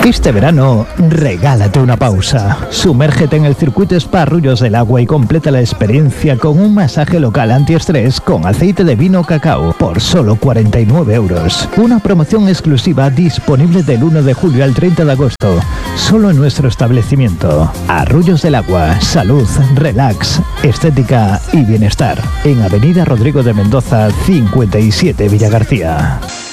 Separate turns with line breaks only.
Este verano, regálate una pausa. Sumérgete en el circuito Spa Arroyos del Agua y completa la experiencia con un masaje local antiestrés con aceite de vino cacao por solo 49 euros. Una promoción exclusiva disponible del 1 de julio al 30 de agosto. Solo en nuestro establecimiento. Arroyos del Agua, salud, relax, estética y bienestar. En Avenida Rodrigo de Mendoza, 57, Villagarcía.